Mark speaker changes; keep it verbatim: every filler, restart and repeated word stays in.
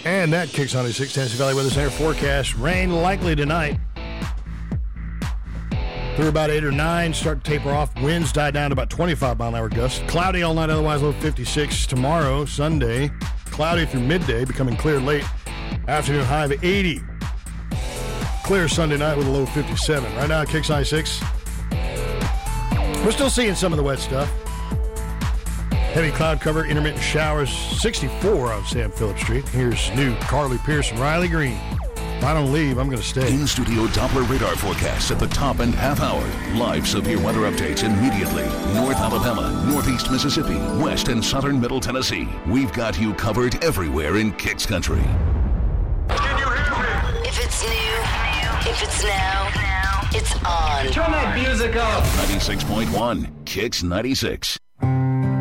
Speaker 1: And that Kicks ninety-six Tennessee Valley Weather Center forecast. Rain likely tonight. Through about eight or nine, start to taper off. Winds die down to about twenty-five mile an hour gusts. Cloudy all night, otherwise low fifty-six. Tomorrow, Sunday, cloudy through midday, becoming clear late. Afternoon high of eighty. Clear Sunday night with a low fifty-seven. Right now, Kicks ninety-six. We're still seeing some of the wet stuff. Heavy cloud cover, intermittent showers, sixty-four on Sam Phillips Street. Here's new Carly Pierce and Riley Green. If I don't leave, I'm going to stay.
Speaker 2: In-studio Doppler radar forecasts at the top and half hour. Live severe weather updates immediately. North Alabama, Northeast Mississippi, West and Southern Middle Tennessee. We've got you covered everywhere in Kicks Country.
Speaker 3: Can you hear me?
Speaker 4: If it's new, if it's now, it's on.
Speaker 3: Turn that music up.
Speaker 2: ninety-six point one, Kicks ninety-six.